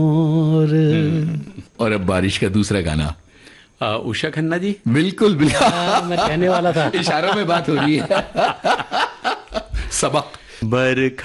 और अब बारिश का दूसरा गाना। उषा खन्ना जी। बिल्कुल बिल्कुल, मैं कहने वाला था। इशारों में बात हो रही है। सबक। बरखा